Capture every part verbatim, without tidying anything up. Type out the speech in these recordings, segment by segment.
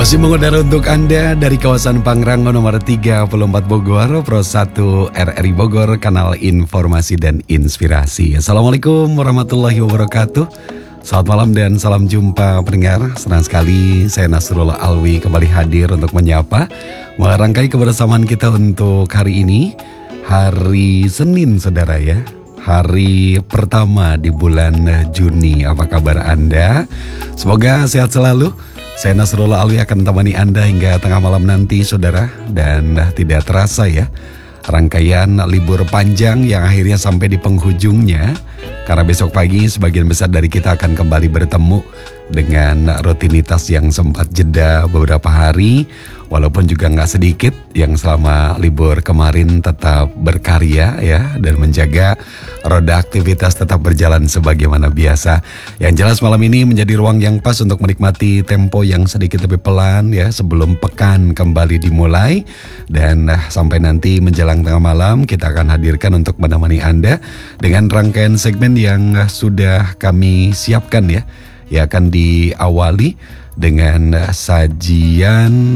Masih mengudara untuk Anda dari kawasan Pangrango nomor tiga puluh empat Bogor, Pro satu R R I Bogor, kanal informasi dan inspirasi. Assalamualaikum warahmatullahi wabarakatuh. Selamat malam dan salam jumpa pendengar. Senang sekali saya Nasrullah Alwi kembali hadir untuk menyapa, merangkai kebersamaan kita untuk hari ini, hari Senin saudara ya. Hari pertama di bulan Juni. Apa kabar Anda? Semoga sehat selalu. Saya Nasrullah Alwi akan temani Anda hingga tengah malam nanti saudara. Dan tidak terasa ya, rangkaian libur panjang yang akhirnya sampai di penghujungnya. Karena besok pagi sebagian besar dari kita akan kembali bertemu dengan rutinitas yang sempat jeda beberapa hari. Walaupun juga nggak sedikit yang selama libur kemarin tetap berkarya ya, dan menjaga roda aktivitas tetap berjalan sebagaimana biasa. Yang jelas malam ini menjadi ruang yang pas untuk menikmati tempo yang sedikit lebih pelan ya, sebelum pekan kembali dimulai. Dan uh, sampai nanti menjelang tengah malam kita akan hadirkan untuk menemani Anda dengan rangkaian segmen yang uh, sudah kami siapkan ya. Ya, akan diawali dengan sajian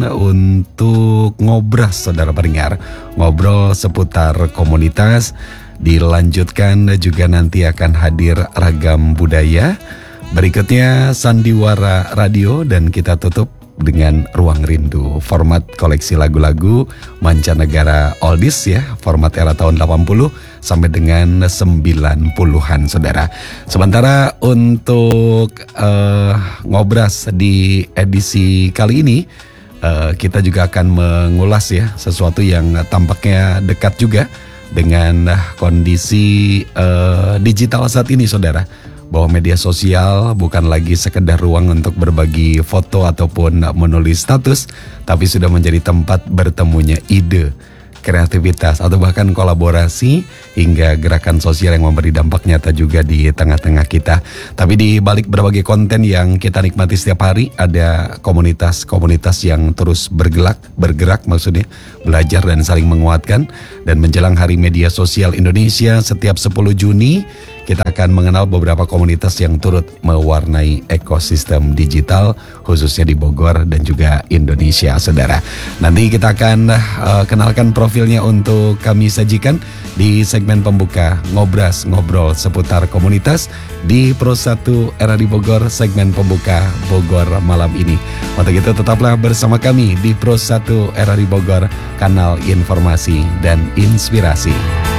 untuk ngobras saudara pendengar, ngobrol seputar komunitas. Dilanjutkan juga nanti akan hadir ragam budaya. Berikutnya sandiwara radio, dan kita tutup dengan Ruang Rindu, format koleksi lagu-lagu mancanegara oldies ya, format era tahun delapan puluh sampai dengan sembilan puluhan saudara. Sementara untuk uh, ngobras di edisi kali ini, uh, kita juga akan mengulas ya sesuatu yang tampaknya dekat juga dengan uh, kondisi uh, digital saat ini saudara. Bahwa media sosial bukan lagi sekedar ruang untuk berbagi foto ataupun menulis status, tapi sudah menjadi tempat bertemunya ide, kreativitas, atau bahkan kolaborasi hingga gerakan sosial yang memberi dampak nyata juga di tengah-tengah kita. Tapi di balik berbagai konten yang kita nikmati setiap hari, ada komunitas-komunitas yang terus bergerak, bergerak maksudnya, belajar dan saling menguatkan. Dan menjelang Hari Media Sosial Indonesia setiap sepuluh Juni, kita akan mengenal beberapa komunitas yang turut mewarnai ekosistem digital khususnya di Bogor dan juga Indonesia saudara. Nanti kita akan uh, kenalkan profilnya untuk kami sajikan di segmen pembuka Ngobras, ngobrol seputar komunitas di Pro satu R R I Bogor, segmen pembuka Bogor malam ini. Untuk itu tetaplah bersama kami di Pro satu R R I Bogor, kanal informasi dan inspirasi.